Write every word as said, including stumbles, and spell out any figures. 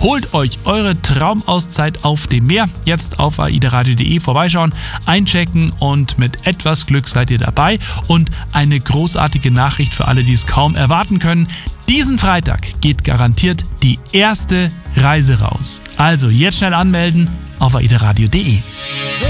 Holt euch eure Traumauszeit auf dem Meer. Jetzt auf aidaradio punkt de vorbeischauen, einchecken und mit etwas Glück seid ihr dabei. Und eine großartige Nachricht für alle, die es kaum erwarten können. Diesen Freitag geht garantiert die erste Reise raus. Also jetzt schnell anmelden auf aidaradio punkt de.